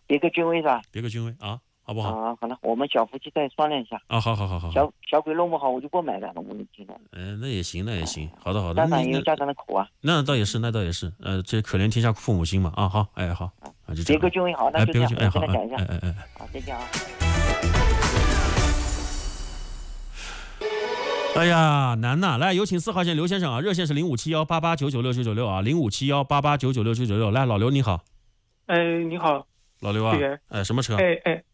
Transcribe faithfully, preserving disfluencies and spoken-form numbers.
别个君威是吧？ 别个君威啊，好不好？ 啊，好了，我们小夫妻再商量一下。 啊，好好好好好。 小小鬼弄不好，我就不买了，我跟你听了。 嗯，那也行，那也行。好的好的。 家长也有家长的口啊。 那倒也是，那倒也是。呃，这可怜天下父母心嘛。啊，好，哎好，啊就这样。 别个君威好，那就这样，我跟他讲一下。 哎哎哎， 好，再见啊。 哎呀，难呐！来，有请四号线刘先生啊，热线是零五七幺八八九九六九九六啊，零五七幺八八九九六九九六。来，老刘你好。 哎，你好， 老刘啊。 这个， 哎，什么车？ 哎哎，